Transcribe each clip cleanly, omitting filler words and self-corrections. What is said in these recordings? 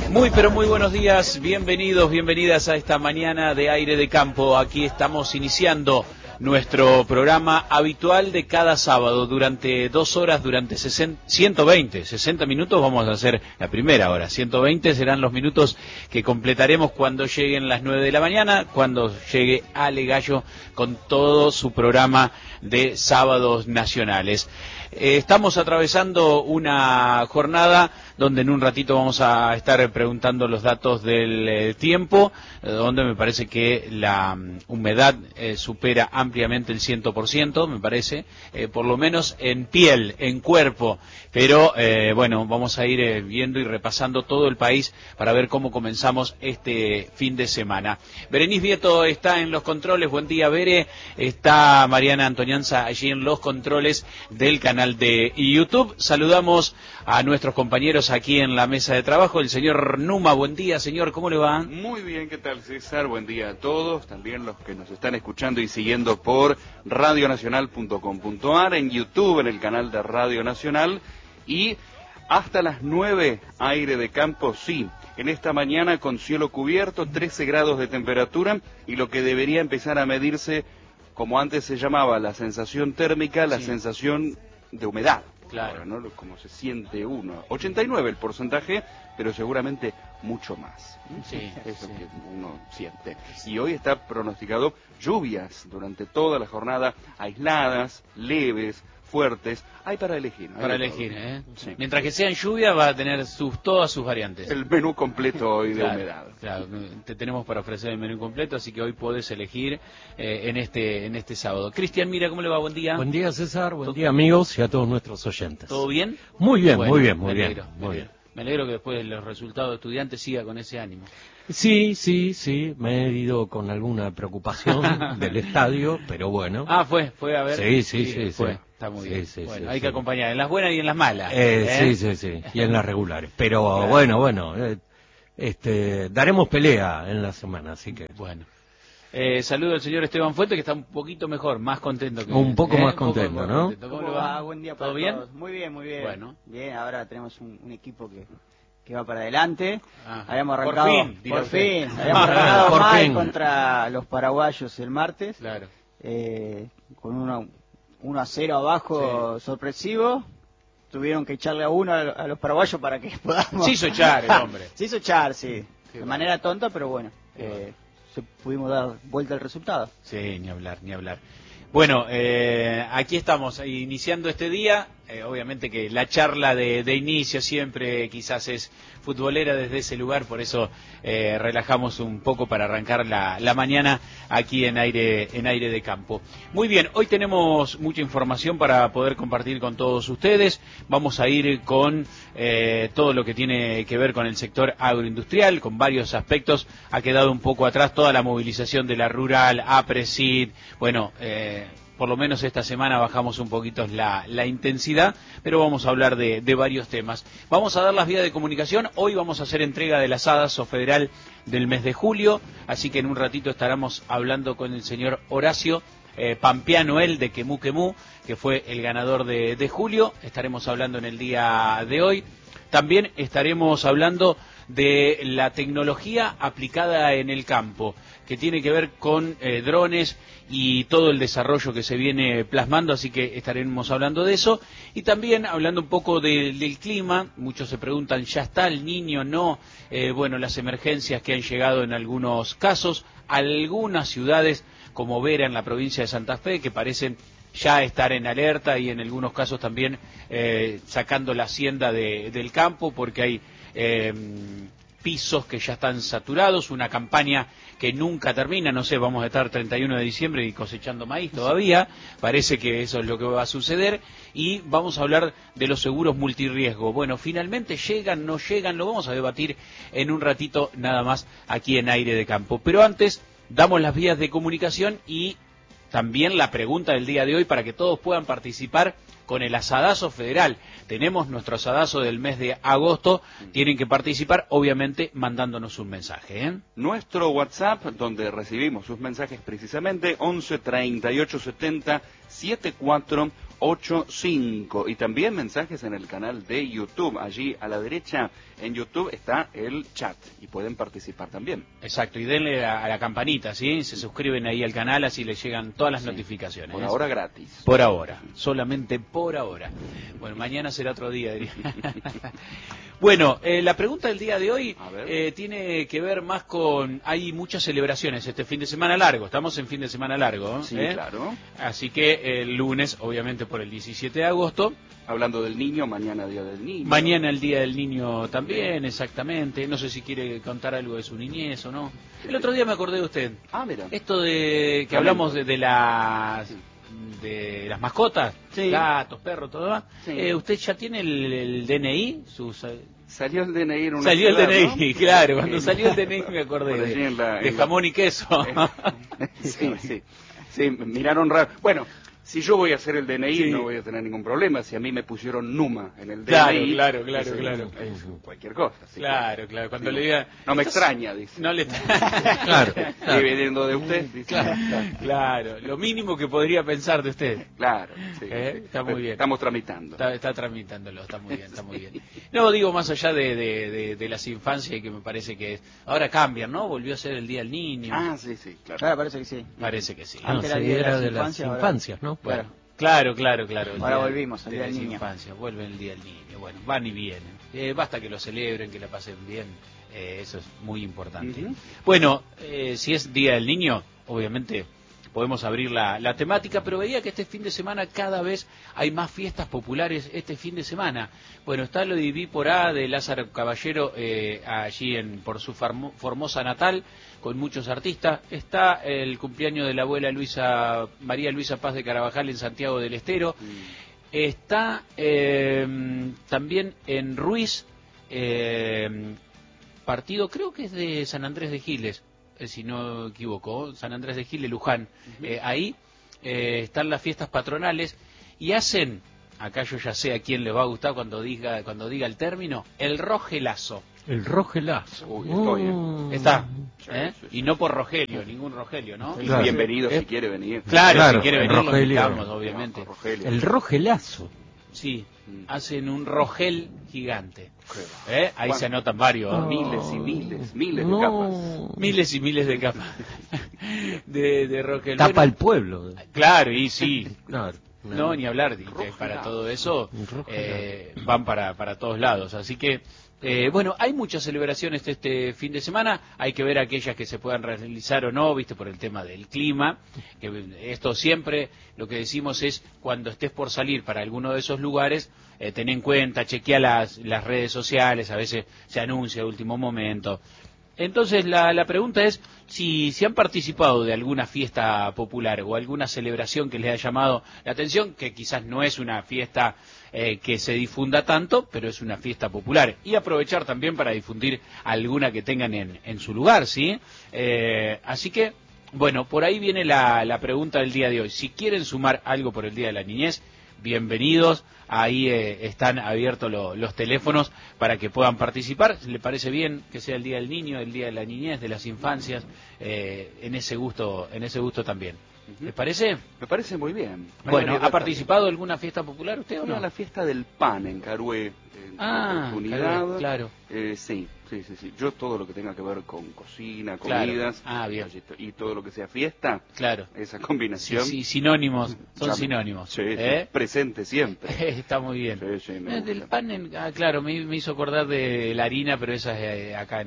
Muy pero muy buenos días, bienvenidos, bienvenidas a esta mañana de Aire de Campo. Aquí estamos iniciando nuestro programa habitual de cada sábado durante 2 horas, durante 60 minutos vamos a hacer la primera hora, 120 serán los minutos que completaremos cuando lleguen las 9 de la mañana, cuando llegue Ale Gallo con todo su programa de sábados nacionales. Estamos atravesando una jornada donde en un ratito vamos a estar preguntando los datos del tiempo, donde me parece que la humedad supera ampliamente el 100%, me parece, por lo menos en piel, en cuerpo, pero bueno, vamos a ir viendo y repasando todo el país para ver cómo comenzamos este fin de semana. Berenice Vieto está en los controles, buen día Bere, está Mariana Antonianza allí en los controles del canal de YouTube. Saludamos a nuestros compañeros aquí en la mesa de trabajo, el señor Numa, buen día señor, ¿cómo le va? Muy bien, ¿qué tal César? Buen día a todos, también los que nos están escuchando y siguiendo por radionacional.com.ar, en YouTube, en el canal de Radio Nacional, y hasta las 9, Aire de Campo, sí, en esta mañana con cielo cubierto, 13 grados de temperatura, y lo que debería empezar a medirse, como antes se llamaba, la sensación térmica, la sensación de humedad. Claro. Ahora, ¿no? Como se siente uno. 89 el porcentaje, pero seguramente mucho más. Sí, Eso sí. que uno siente. Y hoy está pronosticado lluvias durante toda la jornada, aisladas, leves, fuertes. Hay para elegir. Para elegir, ¿eh? Sí. Mientras que sea en lluvia va a tener todas sus variantes. El menú completo hoy de humedad. Claro, te tenemos para ofrecer el menú completo, así que hoy podés elegir en este sábado. Cristian, mira, ¿cómo le va? Buen día. Buen día, César. Buen día, amigos, y a todos nuestros oyentes. ¿Todo bien? Muy bien, Bueno, muy bien, me muy bien. alegro, Muy bien. Me alegro que después de los resultados de estudiantes siga con ese ánimo. Sí, me he ido con alguna preocupación del estadio, pero bueno. Ah, fue a ver. Sí. Fue. Está muy bien. Sí, Bueno, sí, hay sí. que acompañar en las buenas y en las malas. Sí, y en las regulares. Pero Claro. bueno, daremos pelea en la semana, así que... Bueno. Saludo al señor Esteban Fuente, que está un poquito mejor, más contento que Un poco más un poco contento, ¿no? contento. ¿Cómo le va? Buen día para ¿Todo bien? todos. Muy bien. Bueno. Bien, ahora tenemos un equipo que va para adelante. Ajá. Habíamos Por arrancado, fin, dirá usted. habíamos arrancado Por mal fin. contra los paraguayos el martes, Claro. con 1-0 abajo sorpresivo. Tuvieron que echarle a uno a los paraguayos para que podamos... Se hizo echar el hombre. Se hizo echar, sí. Qué De manera tonta, pero bueno. Pudimos dar vuelta al resultado. Sí, ni hablar. Bueno, aquí estamos iniciando este día. Obviamente que la charla de inicio siempre quizás es futbolera desde ese lugar, por eso relajamos un poco para arrancar la mañana aquí en aire de campo. Muy bien, hoy tenemos mucha información para poder compartir con todos ustedes. Vamos a ir con todo lo que tiene que ver con el sector agroindustrial, con varios aspectos. Ha quedado un poco atrás toda la movilización de la rural, APRESID, bueno... por lo menos esta semana bajamos un poquito la intensidad, pero vamos a hablar de varios temas. Vamos a dar las vías de comunicación. Hoy vamos a hacer entrega de la Sadazo Federal del mes de julio, así que en un ratito estaremos hablando con el señor Horacio Pampiano, él de Quemú Quemú, que fue el ganador de julio. Estaremos hablando en el día de hoy. También estaremos hablando de la tecnología aplicada en el campo, que tiene que ver con drones y todo el desarrollo que se viene plasmando, así que estaremos hablando de eso. Y también hablando un poco del clima. Muchos se preguntan, ¿ya está el Niño? No. Bueno, las emergencias que han llegado en algunos casos, algunas ciudades como Vera en la provincia de Santa Fe, que parecen ya estar en alerta, y en algunos casos también sacando la hacienda del campo, porque hay pisos que ya están saturados, una campaña que nunca termina, no sé, vamos a estar 31 de diciembre y cosechando maíz todavía, parece que eso es lo que va a suceder. Y vamos a hablar de los seguros multirriesgo. Bueno, finalmente llegan, no llegan, lo vamos a debatir en un ratito nada más aquí en Aire de Campo. Pero antes, damos las vías de comunicación y también la pregunta del día de hoy para que todos puedan participar con el asadazo federal. Tenemos nuestro asadazo del mes de agosto. Tienen que participar, obviamente, mandándonos un mensaje, ¿eh? Nuestro WhatsApp, donde recibimos sus mensajes precisamente, 11 38 70 74 985. Y también mensajes en el canal de YouTube. Allí a la derecha en YouTube está el chat y pueden participar también. Exacto, y denle a la campanita, ¿sí? Se suscriben ahí al canal, así les llegan todas las notificaciones. Por ahora gratis. Por ahora, solamente por ahora. Bueno, mañana será otro día, diría. Bueno, la pregunta del día de hoy tiene que ver más con... Hay muchas celebraciones este fin de semana largo, estamos en fin de semana largo. Sí, claro. Así que el lunes, obviamente por el 17 de agosto... Hablando del niño, mañana Día del Niño. Mañana el Día del Niño también, exactamente. No sé si quiere contar algo de su niñez o no. El otro día me acordé de usted. Ah, mira. Esto de que hablamos de las mascotas, sí. Gatos, perros, todo demás. Sí. ¿Usted ya tiene el DNI? Salió el DNI en una Salió ciudad, el DNI, ¿no? claro. Cuando salió el DNI me acordé Por allí de jamón y queso. Sí, me miraron raro. Bueno, si yo voy a hacer el DNI no voy a tener ningún problema. Si a mí me pusieron Numa en el DNI... Claro. Es cualquier cosa. Claro. Cuando le diga... No me extraña, dice. No le Claro. Y viniendo de usted, dice. Claro, lo mínimo que podría pensar de usted. Claro, sí. Está muy bien. Estamos tramitando. Está tramitándolo, está muy bien. No, digo, más allá de las infancias, y que me parece que ahora cambian, ¿no? Volvió a ser el Día del Niño. Ah, sí, claro. Ahora parece que sí. Parece que sí. Antes Era de las infancias, ¿no? Bueno, claro. Ahora volvimos al Día del Niño. Infancia, vuelve el Día del Niño. Bueno, van y vienen. Basta que lo celebren, que la pasen bien. Eso es muy importante. Bueno, si es Día del Niño, obviamente podemos abrir la temática, pero veía que este fin de semana cada vez hay más fiestas populares este fin de semana. Bueno, está lo de Vípora de Lázaro Caballero allí por su Formosa natal, con muchos artistas. Está el cumpleaños de la abuela María Luisa Paz de Carabajal en Santiago del Estero. Está también en Ruiz, partido creo que es de San Andrés de Giles, si no me equivoco, San Andrés de Giles, Luján. Ahí están las fiestas patronales y hacen, acá yo ya sé a quién le va a gustar cuando diga el término, el rogelazo. El rogelazo. Uy, estoy, Está. Sí. Y no por Rogelio, ningún Rogelio, ¿no? Claro. Bienvenido si quiere venir. Claro, si quiere venir, lo Rogelio. invitamos, obviamente. El rogelazo. Sí, hacen un rogel gigante. Ahí Bueno, se anotan varios. Miles y miles de capas. Miles y miles de capas de rogel. Tapa Bueno, el pueblo. claro, y sí. Claro. No, ni hablar, para todo eso van para todos lados. Así que, bueno, hay muchas celebraciones este fin de semana. Hay que ver aquellas que se puedan realizar o no, por el tema del clima. Que esto siempre, lo que decimos es, cuando estés por salir para alguno de esos lugares, ten en cuenta, chequea las redes sociales, a veces se anuncia a último momento. Entonces la pregunta es si han participado de alguna fiesta popular o alguna celebración que les haya llamado la atención, que quizás no es una fiesta que se difunda tanto, pero es una fiesta popular. Y aprovechar también para difundir alguna que tengan en su lugar, ¿sí? Así que, bueno, por ahí viene la pregunta del día de hoy. Si quieren sumar algo por el Día de la Niñez, bienvenidos. Ahí están abiertos los teléfonos para que puedan participar. ¿Le parece bien que sea el Día del Niño, el Día de la Niñez, de las infancias, en ese gusto también? ¿Les parece? Me parece muy bien. Bueno, ¿ha participado en alguna fiesta popular usted o no? La fiesta del pan en Carué, oportunidad. Claro. Sí. Yo todo lo que tenga que ver con cocina, comidas, bien. y todo lo que sea fiesta, claro, esa combinación. Sí, sinónimos, son sinónimos. Sí, presente siempre. Está muy bien. Sí, me gusta. Del pan, claro, me hizo acordar de la harina, pero esa es acá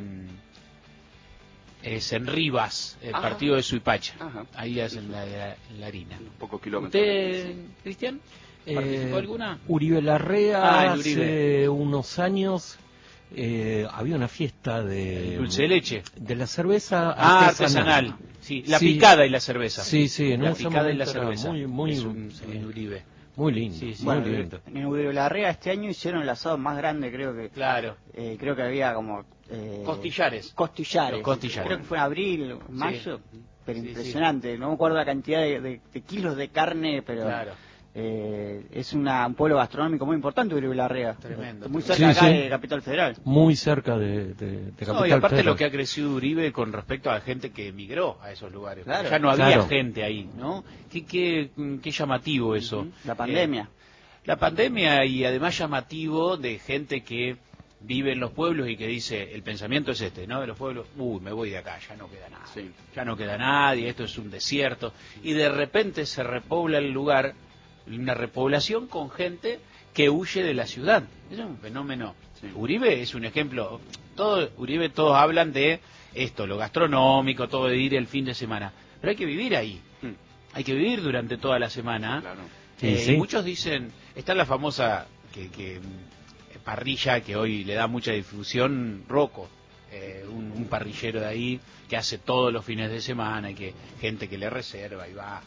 es en Rivas, el partido de Suipacha. Ahí hacen la harina. Un poco kilómetros. ¿Usted, Cristian, participó alguna? Uribe Larrea, en Uribe. hace unos años había una fiesta de Dulce de leche. De la cerveza artesanal. Sí, la picada y la cerveza. Sí, en la ese picada y momento la cerveza. en Uribe. Muy lindo, Sí. muy Bueno, lindo. en Uribe Larrea este año hicieron el asado más grande, creo que. Claro. Creo que había como. Costillares. Costillares. Los costillares. Creo que fue en abril, mayo. Pero Sí, impresionante. No me acuerdo la cantidad de kilos de carne, pero. Claro. es un pueblo gastronómico muy importante, Uribe Larrea. Tremendo. Muy cerca acá de Capital Federal. Muy cerca de Capital No, y aparte Federal. lo que ha crecido Uribe con respecto a la gente que emigró a esos lugares. Claro. Ya no había Claro. gente ahí, ¿no? Qué llamativo eso. La pandemia. La pandemia y además llamativo de gente que vive en los pueblos y que dice, el pensamiento es este, ¿no? De los pueblos, me voy de acá, ya no queda nada. Sí. Ya no queda nadie, esto es un desierto. Y de repente se repobla el lugar, una repoblación con gente que huye de la ciudad. Es un fenómeno. Sí. Uribe es un ejemplo. Uribe todos hablan de esto, lo gastronómico, todo de ir el fin de semana. Pero hay que vivir ahí. Hay que vivir durante toda la semana. Claro. Sí. Y muchos dicen, está la famosa que parrilla que hoy le da mucha difusión, Rocco, un parrillero de ahí que hace todos los fines de semana y que gente que le reserva y va.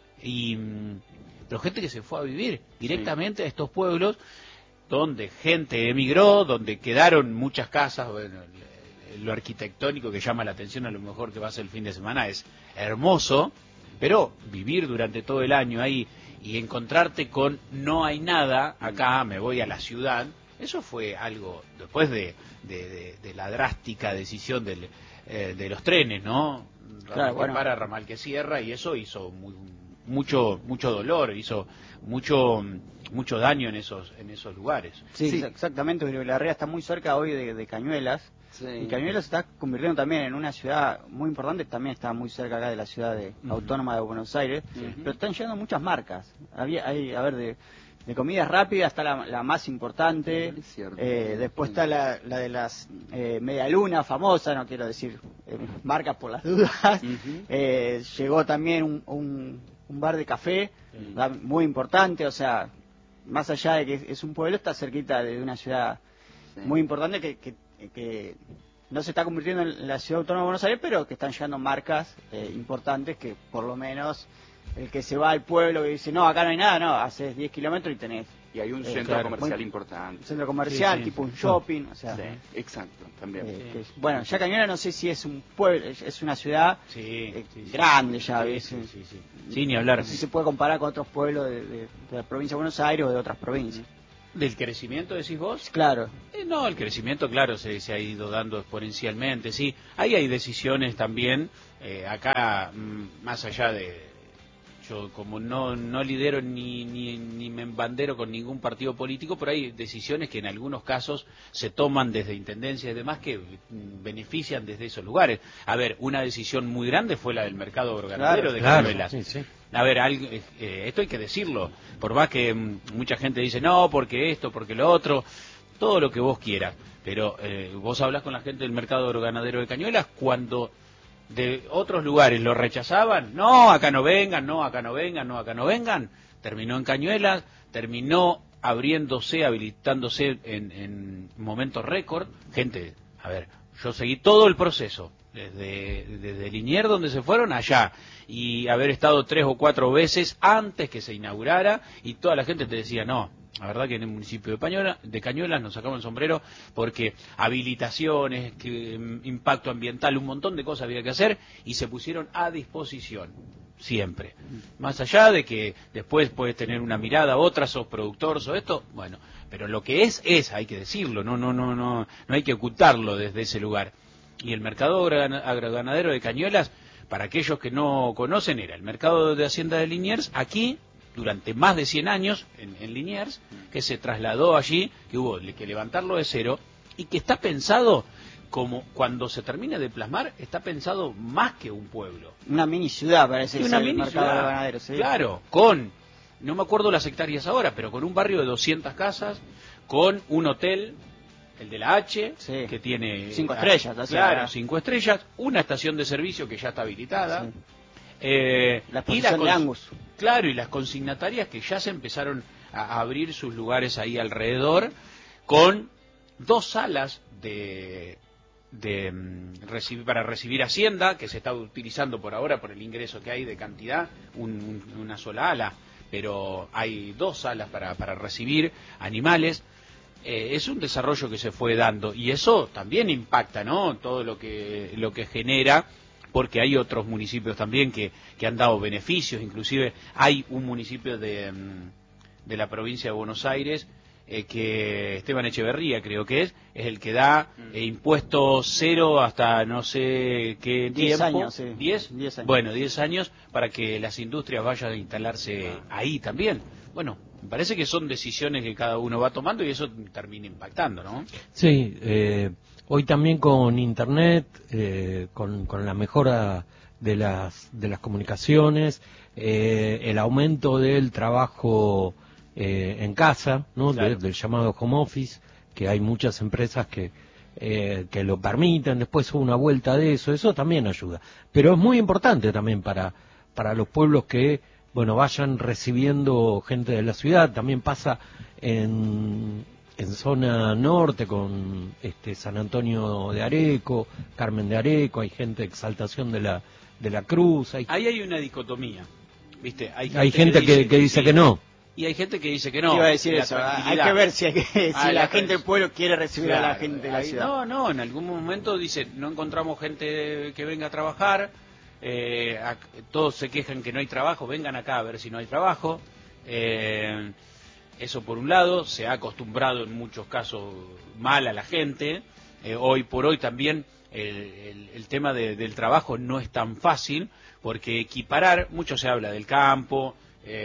Pero gente que se fue a vivir directamente a estos pueblos donde gente emigró, donde quedaron muchas casas. Bueno, lo arquitectónico que llama la atención a lo mejor que va a ser el fin de semana es hermoso, pero vivir durante todo el año ahí y encontrarte con no hay nada, acá me voy a la ciudad, eso fue algo después de la drástica decisión de los trenes, ¿no? Ramal que para, ramal que cierra, y eso hizo mucho dolor, hizo mucho daño en esos lugares. Sí, exactamente. Uribe Larrea está muy cerca hoy de Cañuelas. Sí. Y Cañuelas se está convirtiendo también en una ciudad muy importante, también está muy cerca acá de la ciudad autónoma de Buenos Aires, pero están llegando muchas marcas. De comidas rápidas está la más importante, después está la de las medialunas famosas, no quiero decir marcas por las dudas. Llegó también un bar de café muy importante, o sea, más allá de que es un pueblo, está cerquita de una ciudad muy importante que no se está convirtiendo en la ciudad autónoma de Buenos Aires, pero que están llegando marcas importantes que por lo menos el que se va al pueblo y dice, no, acá no hay nada, no, haces 10 kilómetros y tenés... Y hay un centro comercial importante. Un centro comercial, tipo un shopping, o sea... Sí, exacto, también. Bueno, ya Cañuelas no sé si es un pueblo, es una ciudad grande ya. Sí, ni hablar. No sé si se puede comparar con otros pueblos de la provincia de Buenos Aires o de otras provincias. ¿Del crecimiento decís vos? Claro. No, el crecimiento, claro, se ha ido dando exponencialmente, sí. Ahí hay decisiones también, acá, más allá de... Yo como no lidero ni me embandero con ningún partido político, pero hay decisiones que en algunos casos se toman desde intendencias y demás que benefician desde esos lugares. A ver, una decisión muy grande fue la del mercado agroganadero de Cañuelas. Sí. A ver, esto hay que decirlo, por más que mucha gente dice, no, porque esto, porque lo otro, todo lo que vos quieras, pero vos hablas con la gente del mercado agroganadero de Cañuelas cuando... de otros lugares lo rechazaban, no, acá no vengan, no, acá no vengan, no, acá no vengan, terminó en Cañuelas, terminó abriéndose, habilitándose en momentos récord, gente, a ver, yo seguí todo el proceso, desde Liniers donde se fueron allá, y haber estado 3 o 4 veces antes que se inaugurara, y toda la gente te decía, no, la verdad que en el municipio de Cañuelas nos sacamos el sombrero porque habilitaciones, impacto ambiental, un montón de cosas había que hacer y se pusieron a disposición, siempre. Más allá de que después puedes tener una mirada, otra, sos productor, sos esto, bueno, pero lo que es, hay que decirlo, no hay que ocultarlo desde ese lugar. Y el mercado agroganadero de Cañuelas, para aquellos que no conocen, era el mercado de Hacienda de Liniers, aquí, durante más de 100 años en Liniers, que se trasladó allí, que hubo que levantarlo de cero, y que está pensado como cuando se termina de plasmar, está pensado más que un pueblo. Una mini ciudad parece que una es el mini mercado ciudad, ganadero, ¿sí? Claro, con, no me acuerdo las hectáreas ahora, pero con un barrio de 200 casas, con un hotel, el de la H, que tiene 5 estrellas, claro, 5 estrellas, una estación de servicio que ya está habilitada, la exposición de Angus. Claro, y las consignatarias que ya se empezaron a abrir sus lugares ahí alrededor, con 2 salas para recibir Hacienda, que se está utilizando por ahora por el ingreso que hay de cantidad, una sola ala, pero hay 2 salas para recibir animales. Es un desarrollo que se fue dando y eso también impacta, ¿no? Todo lo que genera porque hay otros municipios también que han dado beneficios, inclusive hay un municipio de la provincia de Buenos Aires, que Esteban Echeverría creo que es el que da impuesto cero hasta no sé qué 10 tiempo. años, sí. 10 10 años. Bueno, 10 años para que las industrias vayan a instalarse ahí también. Bueno, me parece que son decisiones que cada uno va tomando y eso termina impactando, ¿no? Sí, hoy también con Internet, con la mejora de las comunicaciones, el aumento del trabajo en casa, ¿no? Claro. Del llamado home office, que hay muchas empresas que lo permiten, después hubo una vuelta de eso también ayuda. Pero es muy importante también para los pueblos que, bueno, vayan recibiendo gente de la ciudad. También pasa en zona norte con San Antonio de Areco, Carmen de Areco, hay gente de Exaltación de la Cruz. Ahí hay una dicotomía, ¿viste? Hay gente que dice sí, que no. y hay gente que dice que no. Iba a decir la eso, hay tranquilidad. que ver si la gente del trans- pueblo quiere recibir a la Claro, gente de la ahí- ciudad. No, en algún momento dice, no encontramos gente que venga a trabajar, todos se quejan que no hay trabajo, vengan acá a ver si no hay trabajo. Eso por un lado, se ha acostumbrado en muchos casos mal a la gente. Hoy por hoy también el tema del trabajo no es tan fácil, porque equiparar, mucho se habla del campo,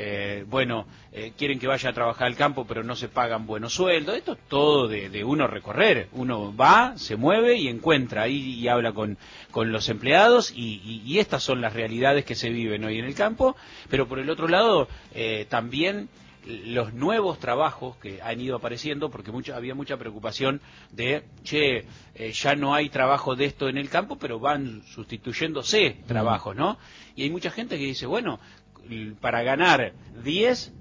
quieren que vaya a trabajar al campo pero no se pagan buenos sueldos. Esto es todo de uno recorrer, uno va, se mueve y encuentra ahí y habla con los empleados y estas son las realidades que se viven hoy en el campo. Pero por el otro lado también los nuevos trabajos que han ido apareciendo, porque había mucha preocupación de, ya no hay trabajo de esto en el campo, pero van sustituyéndose trabajos, ¿no? Y hay mucha gente que dice, bueno, para ganar 10,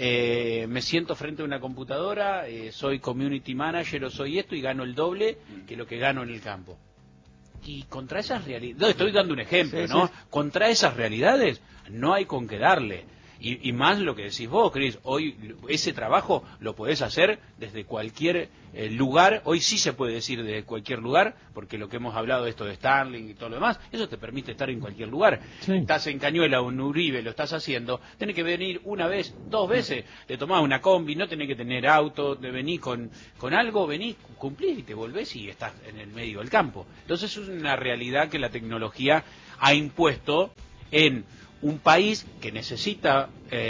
me siento frente a una computadora, soy community manager o soy esto y gano el doble que lo que gano en el campo. Y contra esas realidades, no, estoy dando un ejemplo, Sí, ¿no? sí. Contra esas realidades no hay con qué darle. Y más lo que decís vos, Cris, hoy ese trabajo lo podés hacer desde cualquier lugar. Hoy sí se puede decir desde cualquier lugar, porque lo que hemos hablado de esto de Starlink y todo lo demás, eso te permite estar en cualquier lugar. Sí. Estás en Cañuela o en Uribe, lo estás haciendo, tenés que venir una vez, 2 veces, te tomás una combi, no tenés que tener auto, te venís con algo, venís, cumplís y te volvés y estás en el medio del campo. Entonces es una realidad que la tecnología ha impuesto en un país que necesita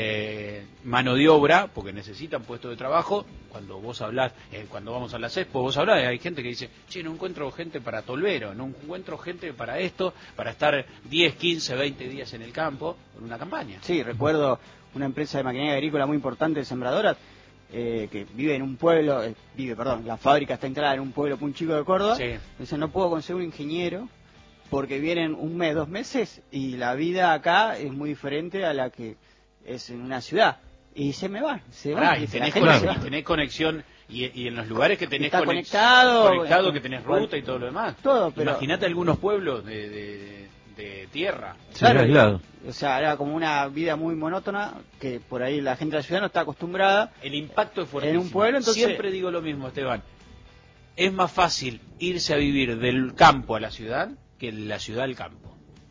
mano de obra, porque necesitan puestos de trabajo. Cuando vos hablás, cuando vamos a la CESPO, vos hablás, hay gente que dice, no encuentro gente para tolvero, no encuentro gente para esto, para estar 10, 15, 20 días en el campo, con una campaña. Sí, recuerdo una empresa de maquinaria agrícola muy importante, Sembradora, que vive en un pueblo, la fábrica está instalada en un pueblo muy chico de Córdoba. Sí. Dice, no puedo conseguir un ingeniero porque vienen un mes, 2 meses y la vida acá es muy diferente a la que es en una ciudad. Y se va. Ah, y Dice, tenés, la gente se va. y tenés conexión, y en los lugares que tenés Está conectado, que tenés ruta y todo lo demás. Todo, pero Imagínate algunos pueblos de tierra. Sí, claro, aislado. o sea, era como una vida muy monótona que por ahí la gente de la ciudad no está acostumbrada. El impacto es fuertísimo. En un pueblo, entonces- Siempre digo lo mismo, Esteban. Es más fácil irse a vivir del campo a la ciudad que de la ciudad al campo.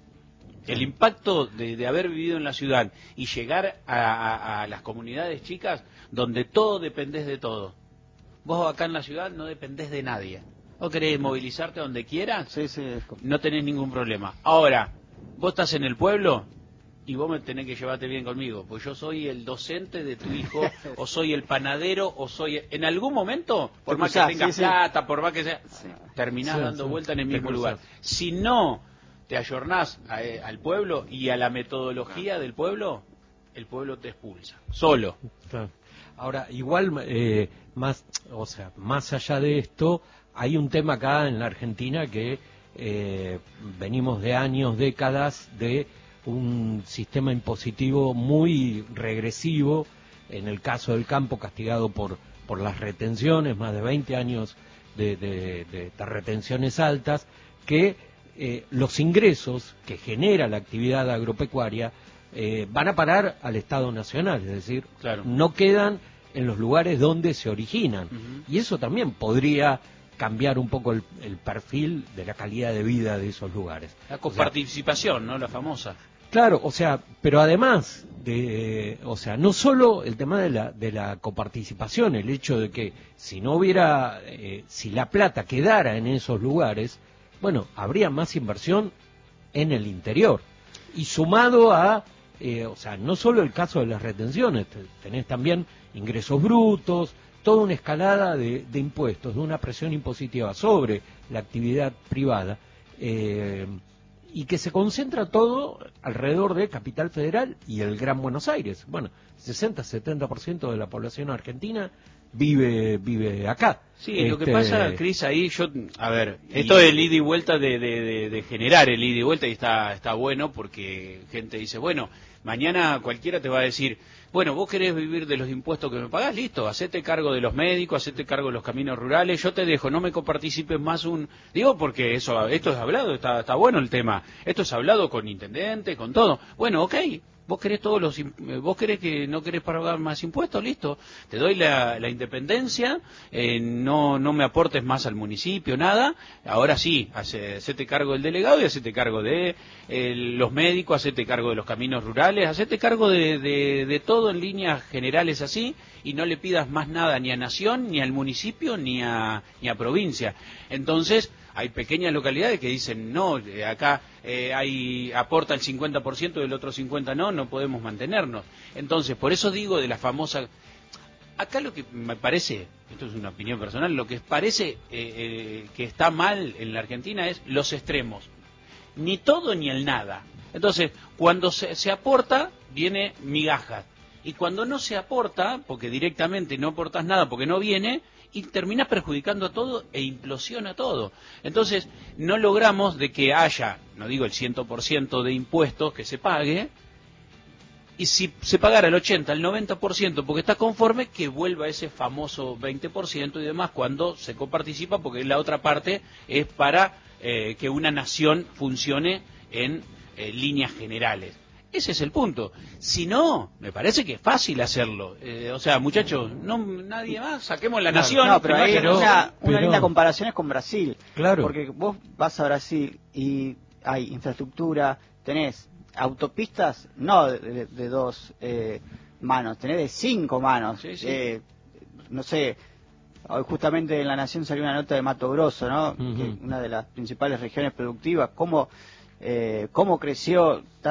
El impacto de haber vivido en la ciudad y llegar a las comunidades chicas donde todo dependés de todo. Vos acá en la ciudad no dependés de nadie. Vos querés movilizarte donde quieras, Sí, es como- no tenés ningún problema. Ahora, vos estás en el pueblo y vos me tenés que llevarte bien conmigo, pues yo soy el docente de tu hijo, o soy el panadero, o soy... En algún momento, por Te más cruzás, que tengas sí, sí. plata, por más que sea, terminás Sí, dando sí, vuelta en el te mismo cruzás. lugar. Si no te ayornás al pueblo y a la metodología del pueblo, el pueblo te expulsa, solo. Claro. Ahora, igual, más allá de esto, hay un tema acá en la Argentina que venimos de años, décadas de un sistema impositivo muy regresivo, en el caso del campo castigado por las retenciones, más de 20 años de retenciones altas, que los ingresos que genera la actividad agropecuaria van a parar al Estado Nacional, es decir, Claro. no quedan en los lugares donde se originan. Ujú. Y eso también podría cambiar un poco el perfil de la calidad de vida de esos lugares. La coparticipación, ¿no? La famosa. Claro, o sea, pero además no solo el tema de la coparticipación, el hecho de que si no hubiera, si la plata quedara en esos lugares, bueno, habría más inversión en el interior. Y sumado a, no solo el caso de las retenciones, tenés también ingresos brutos, toda una escalada de impuestos, de una presión impositiva sobre la actividad privada, y que se concentra todo alrededor de Capital Federal y el Gran Buenos Aires. Bueno, 60-70% de la población argentina vive acá. Sí, lo que pasa, Cris, ahí esto del ida y vuelta de generar el ida y vuelta, y está bueno porque gente dice, bueno, mañana cualquiera te va a decir, bueno, vos querés vivir de los impuestos que me pagás, listo, hacete cargo de los médicos, hacete cargo de los caminos rurales, yo te dejo, no me coparticipes más digo porque esto es hablado, está bueno el tema, esto es hablado con intendentes, con todo, bueno, ok. Vos querés vos querés que no querés pagar más impuestos, listo, te doy la independencia, no me aportes más al municipio, nada, ahora sí, hacete cargo del delegado y hacete cargo de los médicos, hacete cargo de los caminos rurales, hacete cargo de todo en líneas generales así, y no le pidas más nada ni a Nación, ni al municipio, ni a provincia. Entonces, hay pequeñas localidades que dicen, no, acá aporta el 50% del otro 50% no podemos mantenernos. Entonces, por eso digo de la famosa... Acá lo que me parece, esto es una opinión personal, lo que parece que está mal en la Argentina es los extremos. Ni todo ni el nada. Entonces, cuando se aporta, viene migajas. Y cuando no se aporta, porque directamente no aportas nada, porque no viene, y terminás perjudicando a todo e implosiona todo. Entonces, no logramos de que haya, no digo el 100% de impuestos que se pague, y si se pagara el 80, el 90% porque está conforme, que vuelva ese famoso 20% y demás cuando se coparticipa, porque la otra parte es para que una nación funcione en líneas generales. Ese es el punto. Si no, me parece que es fácil hacerlo. Muchachos, nadie más, saquemos la nación. No, pero hay una linda comparación es con Brasil. Claro. Porque vos vas a Brasil y hay infraestructura, tenés autopistas, no de dos manos, tenés de 5 manos. Sí, sí. No sé, hoy justamente en La Nación salió una nota de Mato Grosso, ¿no? Uh-huh. Que una de las principales regiones productivas, cómo creció